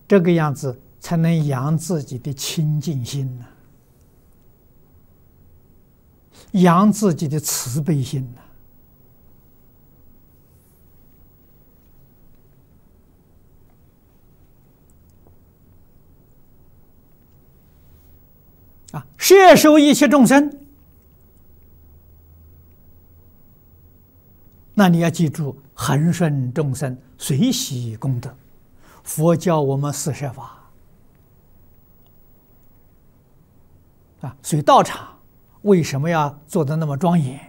这个样子才能养自己的清净心呢，养自己的慈悲心呢。摄受一切众生，那你要记住，恒顺众生，随喜功德。佛教我们四摄法所以道场为什么要做得那么庄严？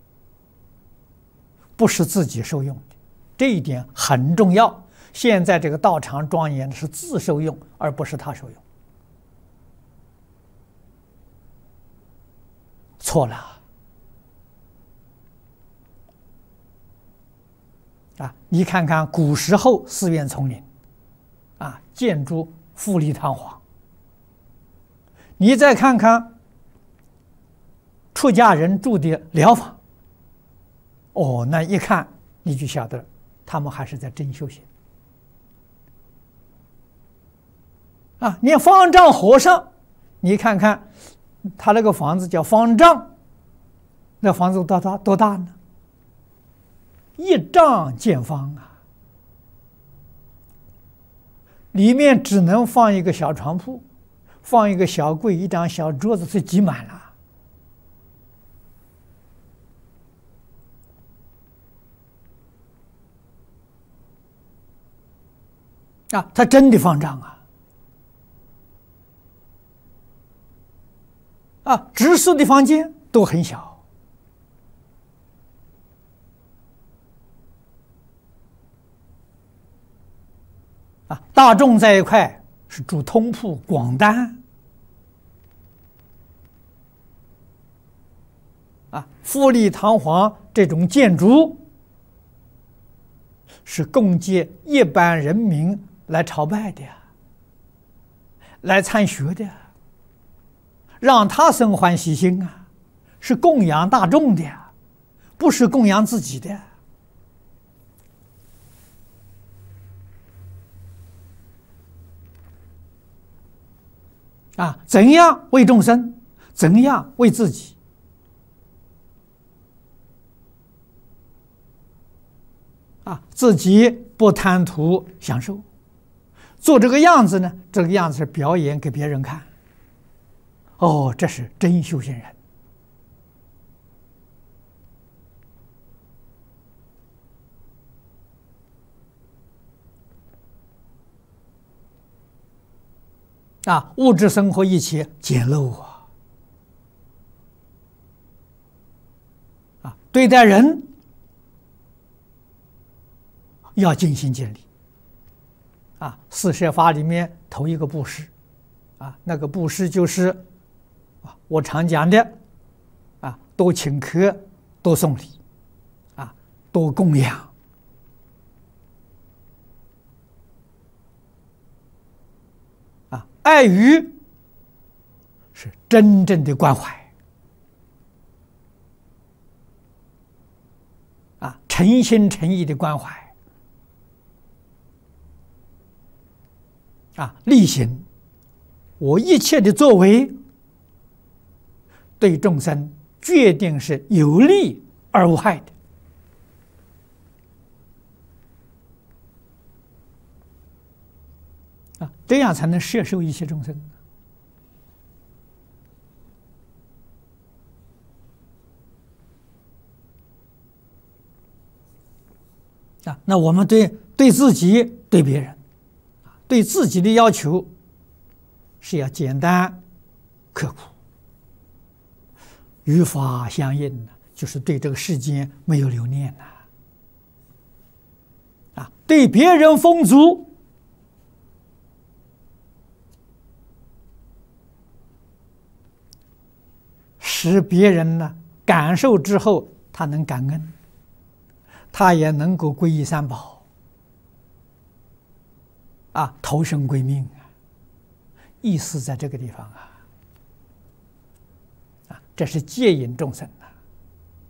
不是自己受用的，这一点很重要。现在这个道场庄严的是自受用，而不是他受用。错了你看看古时候寺院丛林建筑富丽堂皇，你再看看出家人住的寮房，那一看你就晓得他们还是在真修行连方丈和尚，你看看他那个房子叫方丈，那房子多大呢？一丈见方里面只能放一个小床铺，放一个小柜，一张小桌子，就挤满了他真的方丈直宿的房间都很小大众在一块是住通铺广单富丽堂皇，这种建筑是供接一般人民来朝拜的来参学的让他生欢喜心是供养大众的不是供养自己的怎样为众生，怎样为自己自己不贪图享受，做这个样子呢，这个样子是表演给别人看这是真修行人物质生活一切简陋对待人要尽心尽力四摄法里面头一个布施那个布施就是我常讲的多请客，多送礼多供养爱语是真正的关怀诚心诚意的关怀力行我一切的作为对众生决定是有利而无害的这样才能摄受一切众生那我们对自己对别人对自己的要求是要简单刻苦与法相应就是对这个世间没有留念对别人丰足使别人感受之后他能感恩，他也能够皈依三宝投生归命意思在这个地方这是戒引众生